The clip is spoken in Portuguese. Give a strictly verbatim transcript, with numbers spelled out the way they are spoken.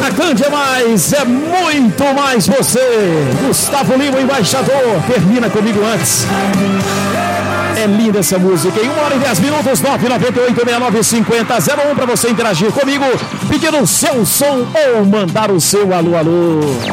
Atacante é mais, é muito mais você. Gustavo Lima, embaixador. Termina comigo antes. É linda essa música. Em uma hora e dez minutos, nove nove oito, seis nove cinco zero zero um para você interagir comigo, pedindo o seu som ou mandar o seu alô, alô.